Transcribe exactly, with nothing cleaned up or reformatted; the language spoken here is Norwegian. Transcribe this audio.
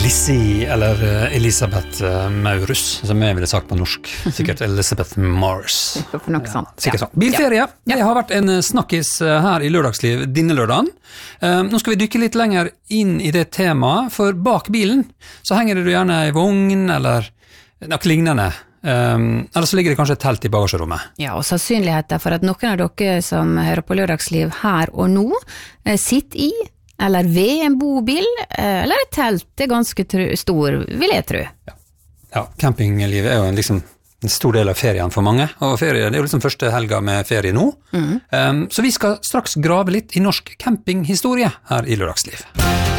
Lissi, eller Elisabeth Maurus, som jeg ville sagt på norsk. Sikkert Elisabeth Mars. For noe sånt. Ja, sikkert sånn. Bilferie, det har vært en snakkis her i Lørdagsliv denne lørdagen. Nå skal vi dykke litt lenger inn i det temaet, for bak bilen så henger det gjerne i vogn, eller noe lignende. Um, eller så ligger det kanskje et telt i bagasjerommet. Ja, og sannsynligheten for at noen av dere som hører på Lørdagsliv her og nå sitter i eller ved en bobil, eller et telt, det er ganske tru, stor, vil jeg tro. Ja, ja, campinglivet er jo en, liksom, en stor del av ferien for mange, og ferie, det er jo liksom første helga med ferie nå. Mm. Um, så vi skal straks grave litt i norsk campinghistorie her i Lørdagsliv.